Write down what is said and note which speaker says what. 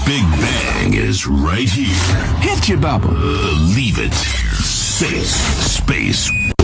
Speaker 1: Big Bang is right here.
Speaker 2: Hit you, Bubba.
Speaker 1: Believe it. Space